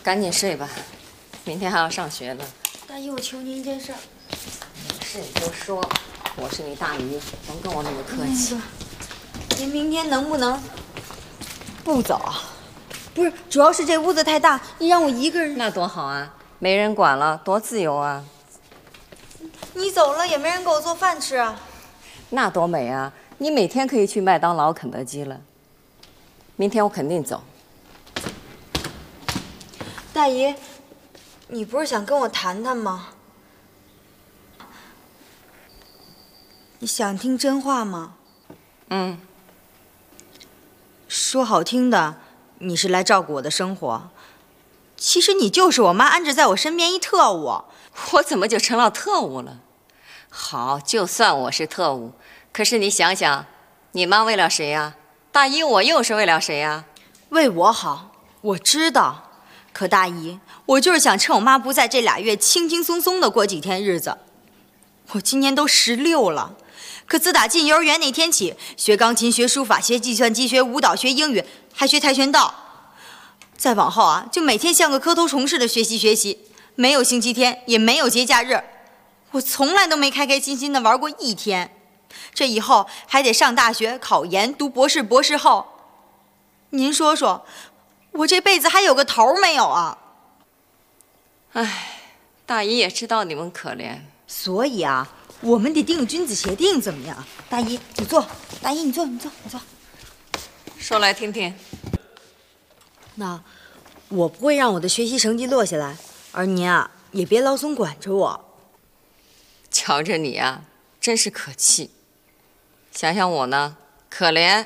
赶紧睡吧，明天还要上学呢。 大姨，我求您一件事儿。 没事你就说，我是你大姨，甭跟我那么客气。 您明天能不能不走？不是，主要是这屋子太大，你让我一个人。 那多好啊，没人管了，多自由啊。 你走了也没人给我做饭吃啊。 那多美啊！你每天可以去麦当劳、肯德基了。明天我肯定走。 大姨，你不是想跟我谈谈吗？你想听真话吗？ 嗯。 说好听的，你是来照顾我的生活，其实你就是我妈安置在我身边一特务。 我怎么就成了特务了？好，就算我是特务，可是你想想，你妈为了谁呀？大姨，我又是为了谁呀？ 为我好，我知道。可大姨，我就是想趁我妈不在这2月，轻轻松松的过几天日子。我今年都16了，可自打进幼儿园那天起，学钢琴、学书法、学计算机、学舞蹈、学英语，还学跆拳道。再往后啊，就每天像个磕头虫似的学习，没有星期天，也没有节假日。我从来都没开开心心的玩过一天。这以后还得上大学、考研、读博士、博士后。您说说，我这辈子还有个头没有啊？ 唉，大姨也知道你们可怜， 所以啊，我们得订个君子协定，怎么样？大姨，你坐。大姨，你坐。 说来听听。 那我不会让我的学习成绩落下来，而您啊，也别老总管着我。 瞧着你啊，真是可气。想想我呢，可怜。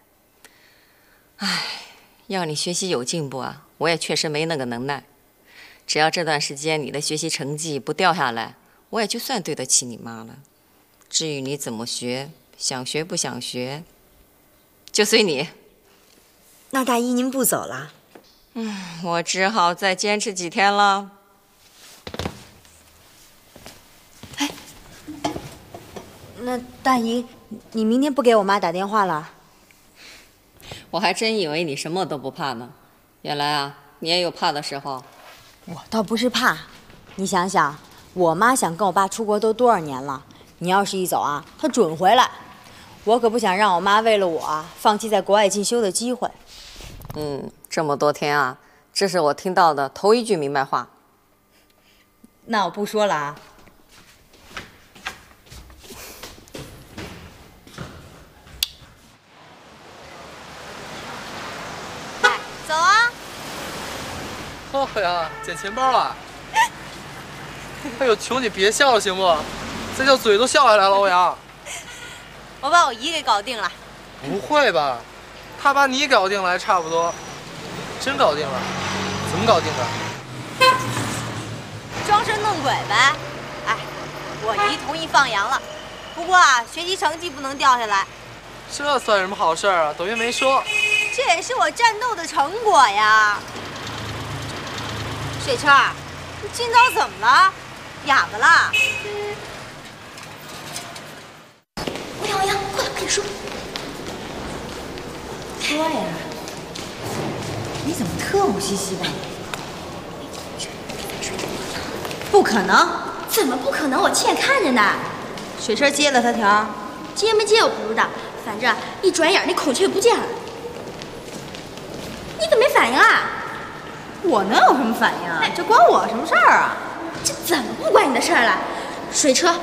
唉，要你学习有进步啊，我也确实没那个能耐。只要这段时间你的学习成绩不掉下来，我也就算对得起你妈了。至于你怎么学，想学不想学，就随你。 那大姨您不走了？ 我只好再坚持几天了。 哎，那大姨，你明天不给我妈打电话了？ 我还真以为你什么都不怕呢，原来啊，你也有怕的时候。 我倒不是怕，你想想，我妈想跟我爸出国都多少年了，你要是一走啊，她准回来。我可不想让我妈为了我放弃在国外进修的机会。 这么多天啊，这是我听到的头一句明白话。 那我不说了啊。走啊！ 哦呀，捡钱包了！哎呦，求你别笑了，行不？这叫嘴都笑下来了，欧阳。 我把我姨给搞定了。 不会吧？他把你搞定了还差不多。真搞定了？怎么搞定的？ 装神弄鬼呗。哎，我姨同意放羊了，不过啊，学习成绩不能掉下来。 这算什么好事啊？等于没说。 这也是我战斗的成果呀。水车，你今早怎么了？哑巴了？ 欧阳，快点说。 说呀，你怎么特务兮兮的？不可能！ 怎么不可能？我亲眼看着呢。 水车接了他条， 接没接我不知道，反正一转眼那孔雀不见了。你怎么没反应啊？ 我能有什么反应啊？这关我什么事儿啊？ 这怎么不关你的事儿了？水车，